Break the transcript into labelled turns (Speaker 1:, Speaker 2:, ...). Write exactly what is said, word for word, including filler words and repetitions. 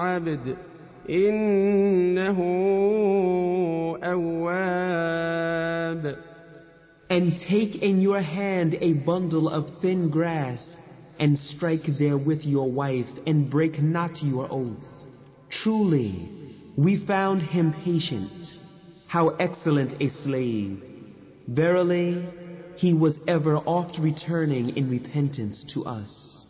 Speaker 1: عبد إنه أواب.
Speaker 2: And take in your hand a bundle of thin grass, and strike therewith your wife, and break not your oath. Truly, we found him patient. How excellent a slave! Verily, he was ever oft returning in repentance to us.